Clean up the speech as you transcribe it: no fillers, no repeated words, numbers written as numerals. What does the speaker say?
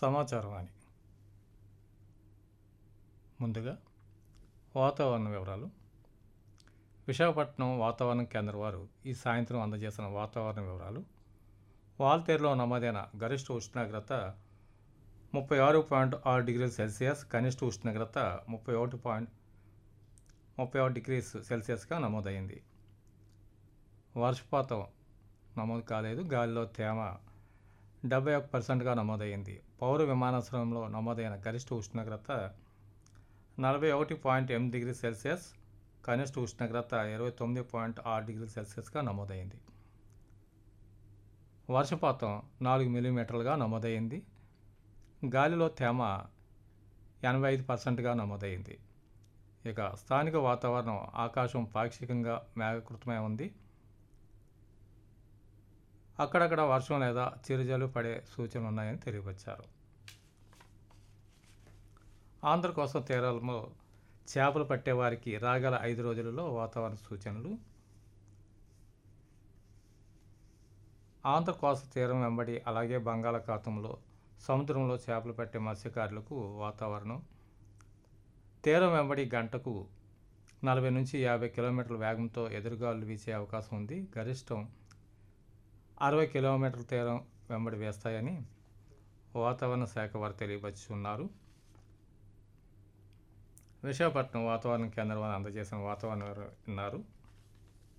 సమాచారవాణి. ముందుగా వాతావరణ వివరాలు. విశాఖపట్నం వాతావరణ కేంద్రం వారు ఈ సాయంత్రం అందజేసిన వాతావరణ వివరాలు. వాల్తేరులో నమోదైన గరిష్ట ఉష్ణోగ్రత 36.6 డిగ్రీల సెల్సియస్, కనిష్ట ఉష్ణోగ్రత 31 డిగ్రీస్ సెల్సియస్గా నమోదైంది. వర్షపాతం నమోదు కాలేదు. గాలిలో తేమ 71%గా నమోదైంది. పౌర విమానాశ్రయంలో నమోదైన గరిష్ట ఉష్ణోగ్రత 41.8 డిగ్రీ సెల్సియస్, కనిష్ట ఉష్ణోగ్రత 29.6 డిగ్రీ సెల్సియస్గా నమోదైంది. వర్షపాతం 4 మిల్లీమీటర్లుగా నమోదైంది. గాలిలో తేమ 85%గా నమోదైంది. ఇక స్థానిక వాతావరణం ఆకాశం పాక్షికంగా మేఘకృతమై ఉంది. అక్కడక్కడ వర్షం లేదా చిరుజల్లు పడే సూచనలు ఉన్నాయని తెలియవచ్చారు. ఆంధ్ర కోస్తా తీరాలలో చేపలు పట్టేవారికి రాగల 5 రోజులలో వాతావరణ సూచనలు. ఆంధ్ర కోస్తా తీరం వెంబడి అలాగే బంగాళాఖాతంలో సముద్రంలో చేపలు పట్టే మత్స్యకారులకు వాతావరణం. తీరం వెంబడి గంటకు 40 నుంచి 50 కిలోమీటర్ల వేగంతో ఎదురుగాలులు వీచే అవకాశం ఉంది. గరిష్టం 60 కిలోమీటర్ల తీరం వెంబడి వేస్తాయని వాతావరణ శాఖ వారు తెలియపరుచున్నారు. విశాఖపట్నం వాతావరణ కేంద్రం అందజేసిన వాతావరణ విన్నారు.